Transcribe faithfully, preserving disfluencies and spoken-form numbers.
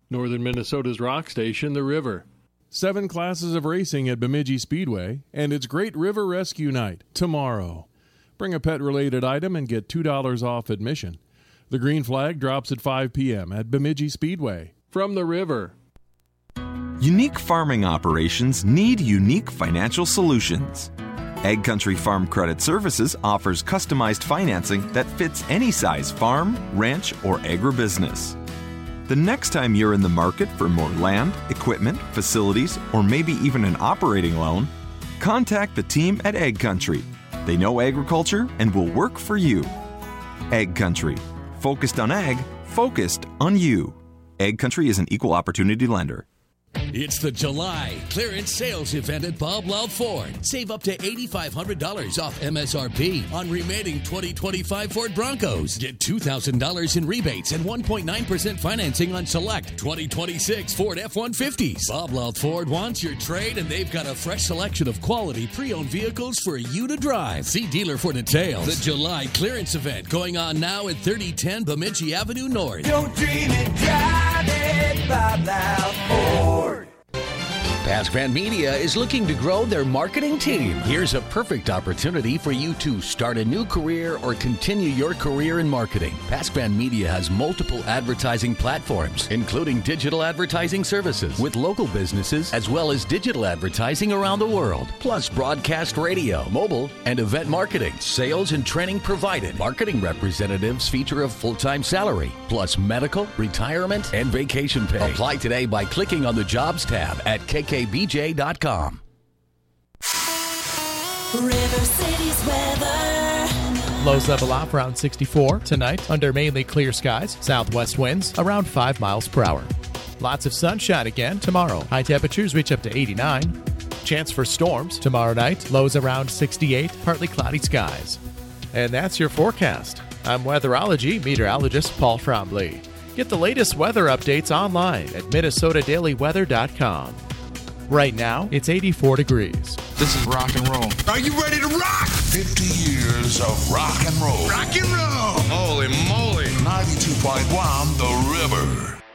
Northern Minnesota's rock station, The River. Seven classes of racing at Bemidji Speedway, and it's Great River Rescue Night tomorrow. Bring a pet-related item and get two dollars off admission. The green flag drops at five p.m. at Bemidji Speedway. From The River. Unique farming operations need unique financial solutions. Ag Country Farm Credit Services offers customized financing that fits any size farm, ranch, or agribusiness. The next time you're in the market for more land, equipment, facilities, or maybe even an operating loan, contact the team at Ag Country. They know agriculture and will work for you. Ag Country. Focused on ag, focused on you. Ag Country is an equal opportunity lender. It's the July clearance sales event at Bob Loud Ford. Save up to eight thousand five hundred dollars off M S R P on remaining twenty twenty-five Ford Broncos. Get two thousand dollars in rebates and one point nine percent financing on select twenty twenty-six Ford F one fifties. Bob Loud Ford wants your trade, and they've got a fresh selection of quality pre-owned vehicles for you to drive. See dealer for details. The July clearance event going on now at thirty ten Bemidji Avenue North. Don't dream it, drive it, Bob Loud Ford. Pascan Media is looking to grow their marketing team. Here's a perfect opportunity for you to start a new career or continue your career in marketing. Pascan Media has multiple advertising platforms, including digital advertising services with local businesses, as well as digital advertising around the world, plus broadcast radio, mobile, and event marketing. Sales and training provided. Marketing representatives feature a full-time salary, plus medical, retirement, and vacation pay. Apply today by clicking on the Jobs tab at K K B J dot com. River City's weather. Lows level off around sixty-four tonight under mainly clear skies. Southwest winds around five miles per hour. Lots of sunshine again tomorrow. High temperatures reach up to eighty-nine. Chance for storms tomorrow night. Lows around sixty-eight. Partly cloudy skies. And that's your forecast. I'm weatherology meteorologist Paul Trombley. Get the latest weather updates online at Minnesota Daily Weather dot com. Right now, it's eighty-four degrees. This is rock and roll. Are you ready to rock? fifty years of rock and roll. Rock and roll. Holy moly. ninety-two point one The River.